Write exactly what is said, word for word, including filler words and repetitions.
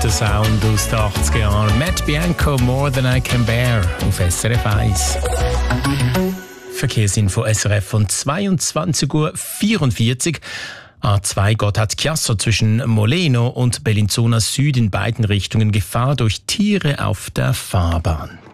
der Sound aus den achtziger Jahren. Matt Bianco, More Than I Can Bear auf S R F eins. Verkehrsinfo S R F von zweiundzwanzig Uhr vierundvierzig. A zwei Gotthard-Chiasso zwischen Moleno und Bellinzona Süd in beiden Richtungen Gefahr durch Tiere auf der Fahrbahn.